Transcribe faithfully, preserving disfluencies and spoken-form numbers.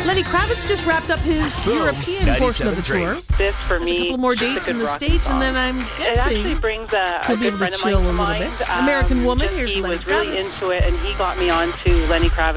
Lenny Kravitz just wrapped up his Boom. European portion of the tour. This for There's me, a couple more is a dates good in the rock States, song. and then I'm It actually guessing brings a, a could be good able friend to of mine chill a to little mind. bit. American Um, Woman, just here's he Lenny was really Kravitz. into it, and he got me on to Lenny Kravitz.